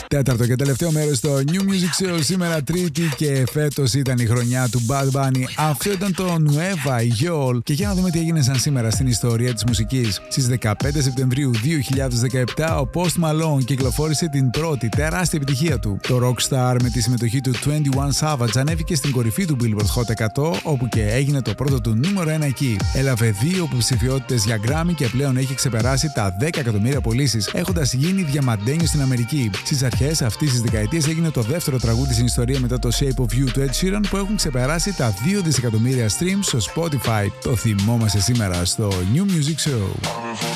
Τέταρτο και τελευταίο μέρος στο New Music Show σήμερα Τρίτη και φέτος ήταν η χρονιά του Bad Bunny. Αυτό ήταν το Nueva York και για να δούμε τι έγινε σαν σήμερα στην ιστορία της μουσικής. Στις 15 Σεπτεμβρίου 2017 ο Post Malone κυκλοφόρησε την πρώτη τεράστια επιτυχία του. Το Rockstar με τη συμμετοχή του 21 Savage ανέβηκε στην κορυφή του Billboard Hot 100 όπου και έγινε το πρώτο του νούμερο 1 εκεί. Έλαβε 2 υποψηφιότητες για Grammy και πλέον έχει ξεπεράσει τα 10 εκατομμύρια πωλήσεις, έχοντας γίνει διαμαντένιο στην Αμερική. Στις αρχές αυτής της δεκαετίας έγινε το δεύτερο τραγούδι στην ιστορία μετά το Shape of You του Ed Sheeran που έχουν ξεπεράσει τα 2 δισεκατομμύρια streams στο Spotify. Το θυμόμαστε σήμερα στο New Music Show.